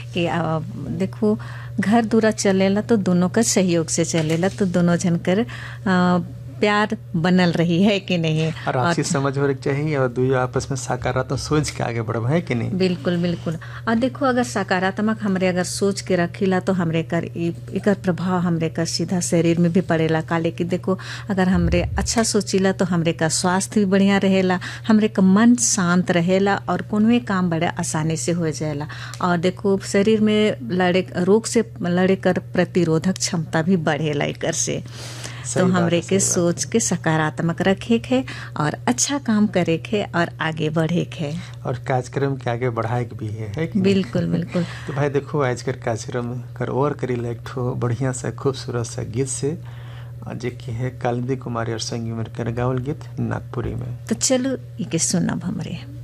कि देखो घर दूरा चलेला तो दोनों का सहयोग से चलेला, तो दोनों जन कर प्यार बनल रही है कि नहीं, और आपसी समझ हो चाहिए और दुई आपस में सकारात्मक सोच के आगे बढ़ब है कि नहीं। बिल्कुल बिल्कुल। और देखो अगर सकारात्मक हमरे अगर सोच के रखीला तो हमरे कर एकर प्रभाव हमरे कर सीधा शरीर में भी पड़ेला। काले कि देखो अगर हमरे अच्छा सोचिला तो हमरे का स्वास्थ्य भी बढ़िया रहेला, हमरे का मन शांत रहेला और कोनो काम बड़े आसानी से हो जाएला। और देखो शरीर में रोग से लड़े कर प्रतिरोधक क्षमता भी बढ़ेला एकर से। तो हमरे के सोच के सकारात्मक रखे के और अच्छा काम करे के और आगे बढ़े के और कार्यक्रम के आगे बढ़ाए के भी है कि बिल्कुल बिल्कुल। तो भाई देखो आज कर कार्यक्रम कर और करी एक ठो बढ़िया सा खूबसूरत सा गीत से जे की है कालिंदी कुमारी और संगी में गावल गीत नागपुरी में। तो चलो इके सुनब हमरे।